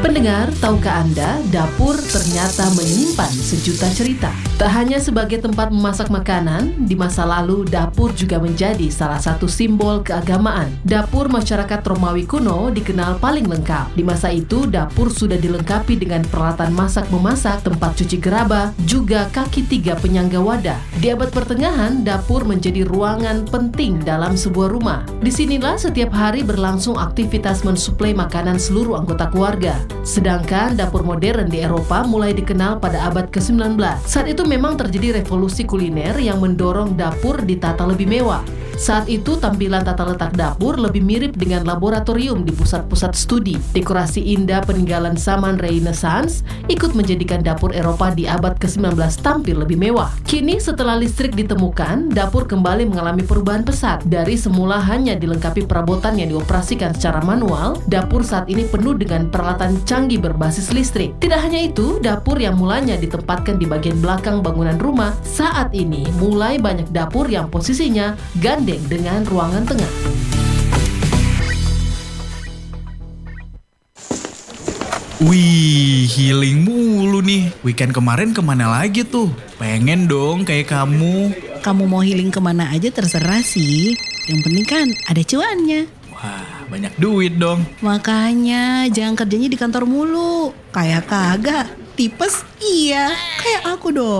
Pendengar, tahukah Anda, dapur ternyata menyimpan sejuta cerita. Tak hanya sebagai tempat memasak makanan, di masa lalu dapur juga menjadi salah satu simbol keagamaan. Dapur masyarakat Romawi kuno dikenal paling lengkap. Di masa itu, dapur sudah dilengkapi dengan peralatan masak-memasak, tempat cuci gerabah, juga kaki 3 penyangga wadah. Di abad pertengahan, dapur menjadi ruangan penting dalam sebuah rumah. Disinilah setiap hari berlangsung aktivitas mensuplai makanan seluruh anggota keluarga. Sedangkan dapur modern di Eropa mulai dikenal pada abad ke-19. Saat itu memang terjadi revolusi kuliner yang mendorong dapur ditata lebih mewah. Saat itu tampilan tata letak dapur lebih mirip dengan laboratorium di pusat-pusat studi. Dekorasi indah peninggalan zaman Renaissance ikut menjadikan dapur Eropa di abad ke-19 tampil lebih mewah. Kini setelah listrik ditemukan, dapur kembali mengalami perubahan pesat. Dari semula hanya dilengkapi perabotan yang dioperasikan secara manual, dapur saat ini penuh dengan peralatan canggih berbasis listrik. Tidak hanya itu, dapur yang mulanya ditempatkan di bagian belakang bangunan rumah, saat ini mulai banyak dapur yang posisinya gandeng dengan ruangan tengah. Wih, healing mulu nih. Weekend kemarin kemana lagi tuh? Pengen dong kayak kamu. Kamu mau healing kemana aja terserah sih. Yang penting kan ada cuannya. Wah, banyak duit dong. Makanya jangan kerjanya di kantor mulu. Kayak kagak. Tipes iya. Kayak aku dong.